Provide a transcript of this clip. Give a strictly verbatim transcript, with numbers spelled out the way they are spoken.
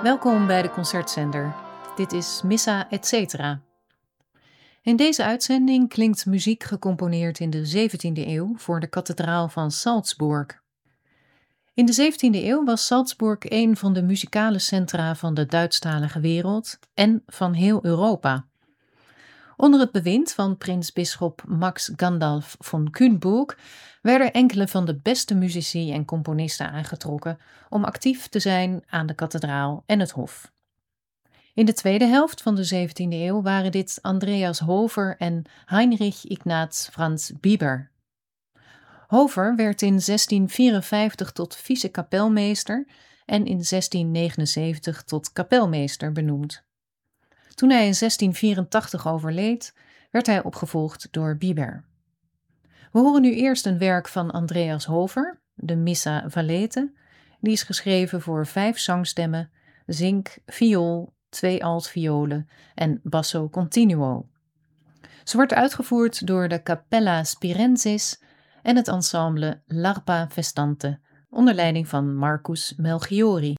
Welkom bij de Concertzender. Dit is Missa et cetera. In deze uitzending klinkt muziek gecomponeerd in de zeventiende eeuw voor de kathedraal van Salzburg. In de zeventiende eeuw was Salzburg een van de muzikale centra van de Duitsstalige wereld en van heel Europa. Onder het bewind van prins-bisschop Max Gandalf von Kühnburg werden enkele van de beste muzici en componisten aangetrokken om actief te zijn aan de kathedraal en het hof. In de tweede helft van de zeventiende eeuw waren dit Andreas Hover en Heinrich Ignaz Franz Bieber. Hover werd in zestien vierenvijftig tot vice-kapelmeester en in zestien negenenzeventig tot kapelmeester benoemd. Toen hij in zestien vierentachtig overleed, werd hij opgevolgd door Bieber. We horen nu eerst een werk van Andreas Hover, de Missa Valete, die is geschreven voor vijf zangstemmen, zink, viool, twee altviolen en basso continuo. Ze wordt uitgevoerd door de Cappella Spirensis en het ensemble L'Arpa Festante, onder leiding van Marcus Melchiori.